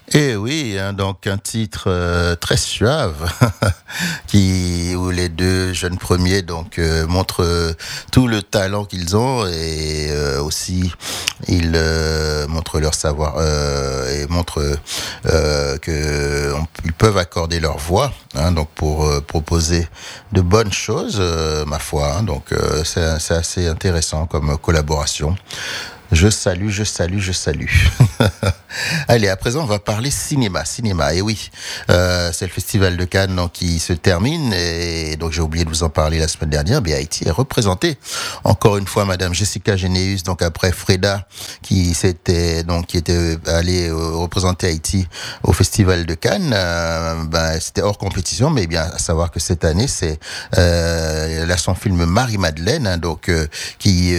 Eh oui, hein, donc un titre très suave où les deux jeunes premiers montrent tout le talent qu'ils ont et aussi ils montrent leur savoir et montrent qu'ils peuvent accorder leur voix, hein, donc pour proposer de bonnes choses, ma foi. Hein, donc c'est assez intéressant comme collaboration. Je salue, je salue, je salue. Allez, à présent, on va parler cinéma. Cinéma, et oui, c'est le Festival de Cannes donc, qui se termine. Et donc, j'ai oublié de vous en parler la semaine dernière. Mais Haïti est représentée. Encore une fois, Madame Jessica Généus, donc après Freda, qui était allée représenter Haïti au Festival de Cannes. C'était hors compétition, mais bien à savoir que cette année, c'est là son film Marie-Madeleine, hein, qui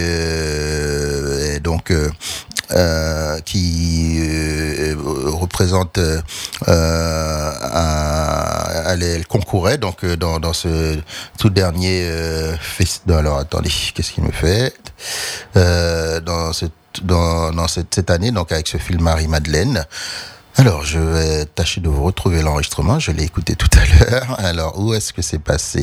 représente elle concourait donc dans ce tout dernier alors attendez, qu'est-ce qu'il me fait dans cette année, donc avec ce film Marie-Madeleine. Alors, je vais tâcher de vous retrouver l'enregistrement. Je l'ai écouté tout à l'heure. Alors, où est-ce que c'est passé?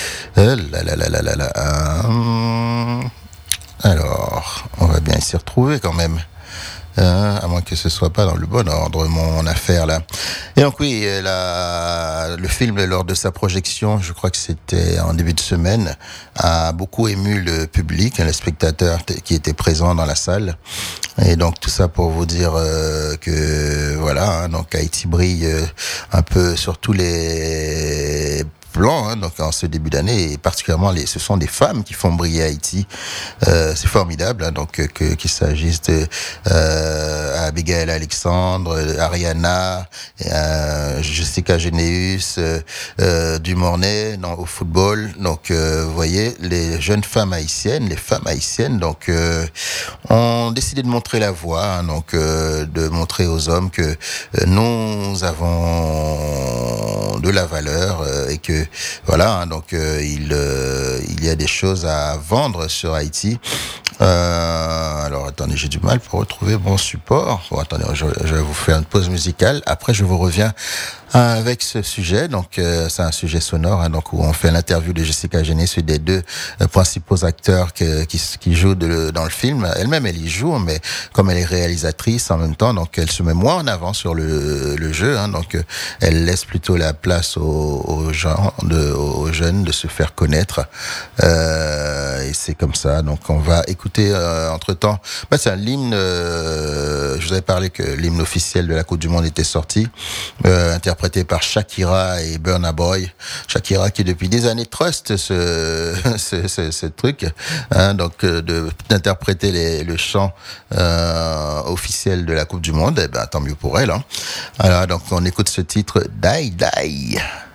Alors, on va bien s'y retrouver quand même. À moins que ce soit pas dans le bon ordre, mon affaire là. Et donc oui, le film, lors de sa projection, je crois que c'était en début de semaine, a beaucoup ému le public, les spectateurs qui étaient présents dans la salle. Et donc tout ça pour vous dire que voilà, hein, donc Haïti brille un peu sur tous les plans, hein, donc en ce début d'année, et particulièrement ce sont des femmes qui font briller Haïti. C'est formidable, hein, donc qu'il s'agisse de Abigail Alexandre, Ariana, Jessica Généus, Dumornay au football. Donc vous voyez, les jeunes femmes haïtiennes, les femmes haïtiennes, donc ont décidé de montrer la voie, hein, donc de montrer aux hommes que nous avons de la valeur et que voilà, hein, donc il y a des choses à vendre sur Haïti. Alors attendez, j'ai du mal pour retrouver mon support. Bon, attendez, je vais vous faire une pause musicale. Après, je vous reviens avec ce sujet. Donc, c'est un sujet sonore, hein, donc où on fait l'interview de Jessica Généus, des deux principaux acteurs qui jouent dans le film. Elle-même, elle y joue, mais comme elle est réalisatrice en même temps, donc elle se met moins en avant sur le jeu. Hein, donc, elle laisse plutôt la place aux jeunes de se faire connaître. Et c'est comme ça. Donc, on va écouter entre-temps. C'est l'hymne. Je vous avais parlé que l'hymne officiel de la Coupe du Monde était sorti, interprété par Shakira et Burna Boy. Shakira qui depuis des années trust ce truc, hein, donc d'interpréter le chant officiel de la Coupe du Monde. Et tant mieux pour elle. Hein. Alors donc on écoute ce titre Die Die.